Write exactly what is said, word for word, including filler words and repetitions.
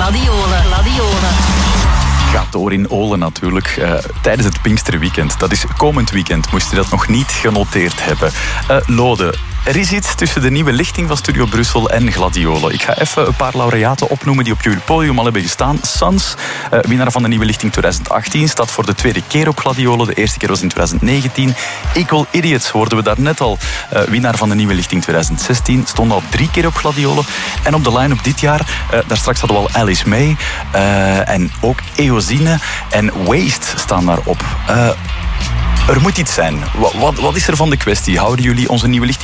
Gladiolen. Gladiolen. Gaat door in Olen natuurlijk, uh, tijdens het Pinksterweekend. Dat is komend weekend, moest je dat nog niet genoteerd hebben. Uh, Lode, er is iets tussen de nieuwe lichting van Studio Brussel en Gladiolen. Ik ga even een paar laureaten opnoemen die op jullie podium al hebben gestaan. Sans, uh, winnaar van de nieuwe lichting twintig achttien, staat voor de tweede keer op Gladiolen. De eerste keer was in twintig negentien. Equal Idiots hoorden we daar net al. Uh, winnaar van de nieuwe lichting twintig zestien. Stond al drie keer op Gladiolen. En op de line-up dit jaar, uh, daar straks hadden we al Alice May. Uh, en ook Eosine en Waste staan daarop. Uh, er moet iets zijn. Wat, wat, wat is er van de kwestie? Houden jullie onze nieuwe lichting